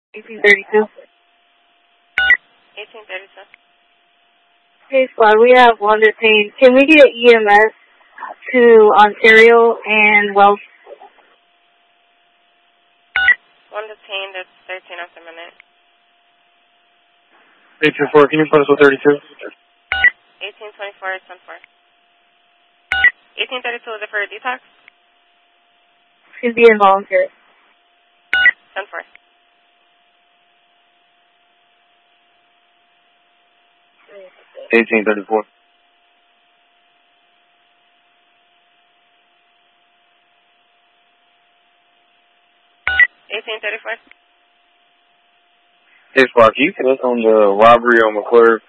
1832. 1832. Hey, squad, we have one detained. Can we get EMS to Ontario and Wells? One detained at 13 after midnight. 824, can you put us with 32? 1824 is 10-4. 1832, is it for a detox? Should be involuntary. 10-4. 1834. 1834. Hey, Squad, can you get us on the robbery on McClure?